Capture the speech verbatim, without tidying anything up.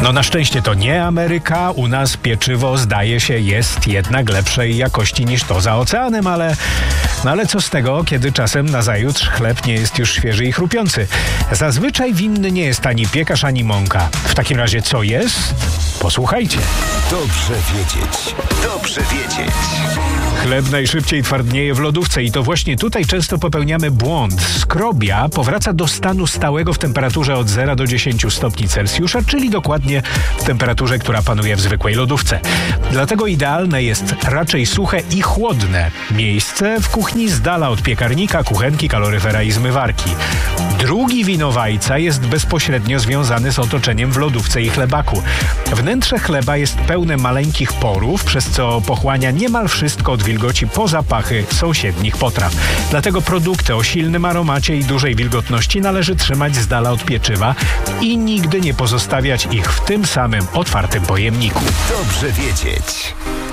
No na szczęście to nie Ameryka, u nas pieczywo zdaje się jest jednak lepszej jakości niż to za oceanem, ale, no ale co z tego, kiedy czasem nazajutrz chleb nie jest już świeży i chrupiący. Zazwyczaj winny nie jest ani piekarz, ani mąka. W takim razie co jest? Posłuchajcie. Dobrze wiedzieć. Dobrze wiedzieć. Chleb najszybciej twardnieje w lodówce i to właśnie tutaj często popełniamy błąd. Skrobia powraca do stanu stałego w temperaturze od zera do dziesięciu stopni Celsjusza, czyli dokładnie w temperaturze, która panuje w zwykłej lodówce. Dlatego idealne jest raczej suche i chłodne miejsce w kuchni z dala od piekarnika, kuchenki, kaloryfera i zmywarki. Drugi winowajca jest bezpośrednio związany z otoczeniem w lodówce i chlebaku. Wnętrze chleba jest pełne maleńkich porów, przez co pochłania niemal wszystko od wilgoci po zapachy sąsiednich potraw. Dlatego produkty o silnym aromacie i dużej wilgotności należy trzymać z dala od pieczywa i nigdy nie pozostawiać ich w tym samym otwartym pojemniku. Dobrze wiedzieć.